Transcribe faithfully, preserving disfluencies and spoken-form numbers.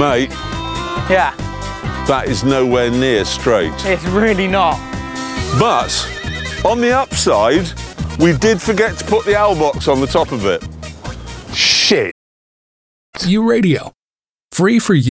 Mate, Yeah, that is nowhere near straight. it's really not. But on the upside, we did forget to put the owl box on the top of it. Shit. U Radio. Free for you.